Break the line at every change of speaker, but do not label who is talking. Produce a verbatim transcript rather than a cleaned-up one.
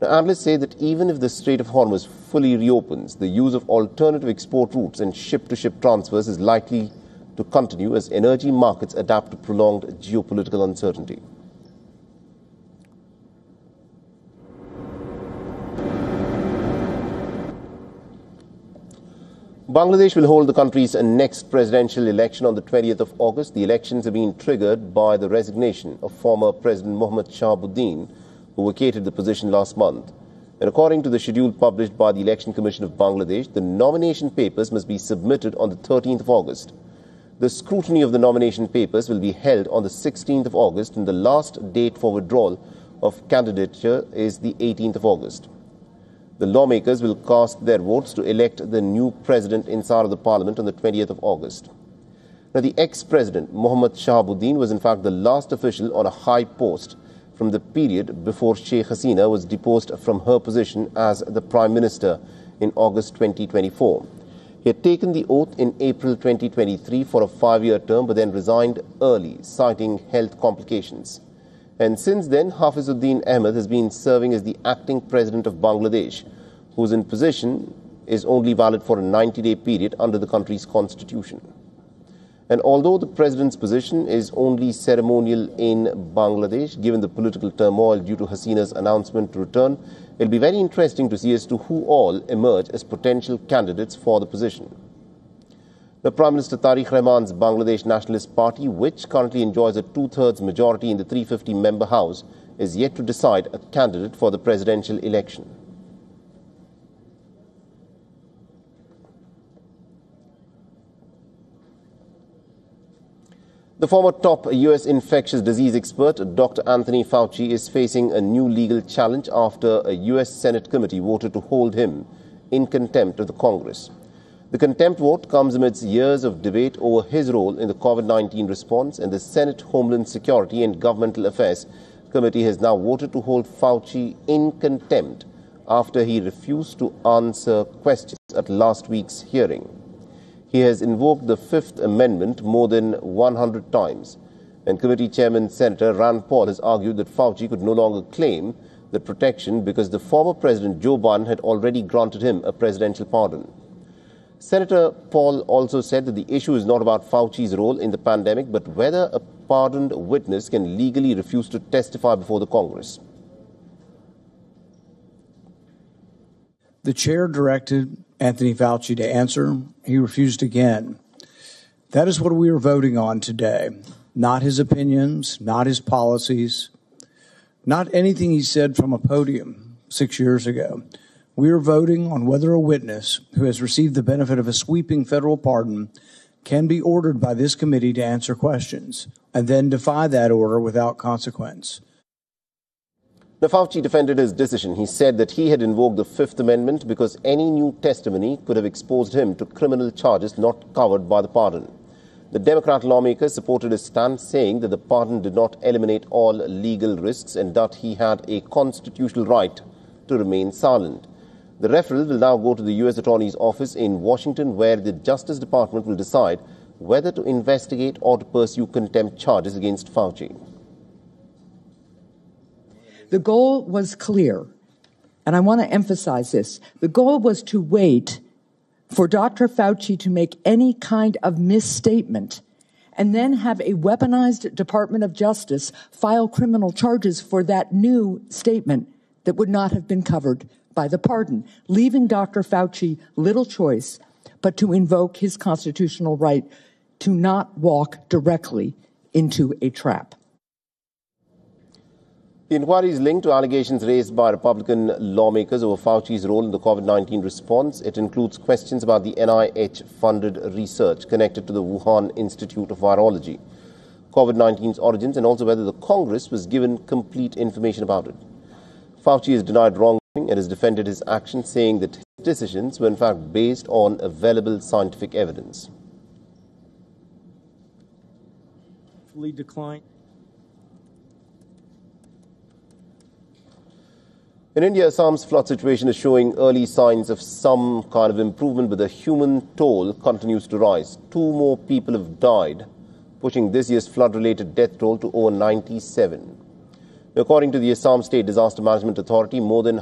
Now, analysts say that even if the Strait of Hormuz fully reopens, the use of alternative export routes and ship-to-ship transfers is likely to continue as energy markets adapt to prolonged geopolitical uncertainty. Bangladesh will hold the country's next presidential election on the twentieth of August. The elections have been triggered by the resignation of former President Mohammad Shahabuddin, who vacated the position last month. And according to the schedule published by the Election Commission of Bangladesh, the nomination papers must be submitted on the thirteenth of August. The scrutiny of the nomination papers will be held on the sixteenth of August, and the last date for withdrawal of candidature is the eighteenth of August. The lawmakers will cast their votes to elect the new president inside of the parliament on the twentieth of August. Now, the ex-president Mohammad Shahabuddin was in fact the last official on a high post from the period before Sheikh Hasina was deposed from her position as the Prime Minister in August twenty twenty-four. He had taken the oath in April twenty twenty-three for a five-year term, but then resigned early, citing health complications. And since then, Hafizuddin Ahmed has been serving as the acting president of Bangladesh, whose in position is only valid for a ninety-day period under the country's constitution. And although the president's position is only ceremonial in Bangladesh, given the political turmoil due to Hasina's announcement to return, it will be very interesting to see as to who all emerge as potential candidates for the position. The Prime Minister Tariq Rahman's Bangladesh Nationalist Party, which currently enjoys a two-thirds majority in the three hundred fifty member House, is yet to decide a candidate for the presidential election. The former top U S infectious disease expert, Doctor Anthony Fauci, is facing a new legal challenge after a U S Senate committee voted to hold him in contempt of the Congress. The contempt vote comes amidst years of debate over his role in the COVID nineteen response, and the Senate Homeland Security and Governmental Affairs Committee has now voted to hold Fauci in contempt after he refused to answer questions at last week's hearing. He has invoked the Fifth Amendment more than one hundred times, and Committee Chairman Senator Rand Paul has argued that Fauci could no longer claim the protection because the former President Joe Biden had already granted him a presidential pardon. Senator Paul also said that the issue is not about Fauci's role in the pandemic, but whether a pardoned witness can legally refuse to testify before the Congress.
The chair directed Anthony Fauci to answer. He refused again. That is what we are voting on today. Not his opinions, not his policies, not anything he said from a podium six years ago. We are voting on whether a witness who has received the benefit of a sweeping federal pardon can be ordered by this committee to answer questions and then defy that order without consequence.
Now, Fauci defended his decision. He said that he had invoked the Fifth Amendment because any new testimony could have exposed him to criminal charges not covered by the pardon. The Democrat lawmakers supported his stance, saying that the pardon did not eliminate all legal risks and that he had a constitutional right to remain silent. The referral will now go to the U S Attorney's Office in Washington, where the Justice Department will decide whether to investigate or to pursue contempt charges against Fauci.
The goal was clear, and I want to emphasize this. The goal was to wait for Doctor Fauci to make any kind of misstatement and then have a weaponized Department of Justice file criminal charges for that new statement that would not have been covered by the pardon, leaving Doctor Fauci little choice but to invoke his constitutional right to not walk directly into a trap.
The inquiry is linked to allegations raised by Republican lawmakers over Fauci's role in the COVID nineteen response. It includes questions about the N I H-funded research connected to the Wuhan Institute of Virology, COVID nineteen's origins, and also whether the Congress was given complete information about it. Fauci has denied wrongdoing and has defended his actions, saying that his decisions were in fact based on available scientific evidence.
Fully declined.
In India, Assam's flood situation is showing early signs of some kind of improvement, but the human toll continues to rise. Two more people have died, pushing this year's flood-related death toll to over ninety-seven. According to the Assam State Disaster Management Authority, more than